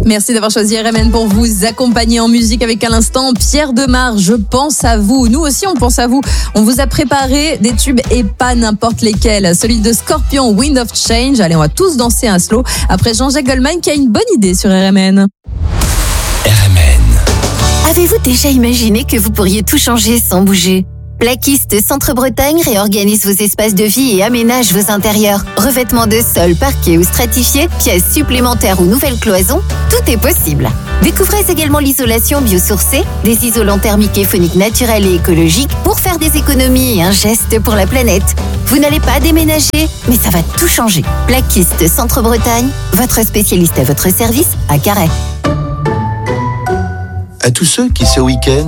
Merci d'avoir choisi RMN pour vous accompagner en musique avec à l'instant Pierre Demar, Je pense à vous. Nous aussi on pense à vous. On vous a préparé des tubes et pas n'importe lesquels. Celui de Scorpion, Wind of Change. Allez, on va tous danser un slow après Jean-Jacques Goldman qui a une bonne idée sur RMN. RMN. Avez-vous déjà imaginé que vous pourriez tout changer sans bouger ? Plaquiste Centre-Bretagne réorganise vos espaces de vie et aménage vos intérieurs. Revêtement de sol, parquet ou stratifié, pièces supplémentaires ou nouvelles cloisons, tout est possible. Découvrez également l'isolation biosourcée, des isolants thermiques et phoniques naturels et écologiques pour faire des économies et un geste pour la planète. Vous n'allez pas déménager, mais ça va tout changer. Plaquiste Centre-Bretagne, votre spécialiste à votre service à Carhaix. À tous ceux qui ce week-end